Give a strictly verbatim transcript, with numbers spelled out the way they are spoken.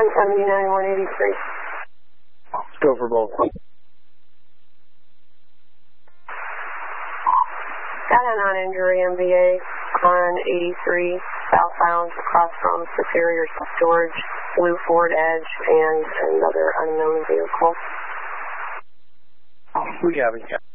one seventy-nine, one eighty-three. Go for both. Got a non-injury M V A on eighty-three, southbound across from Superior Storage, blue Ford Edge, and another unknown vehicle. We have it.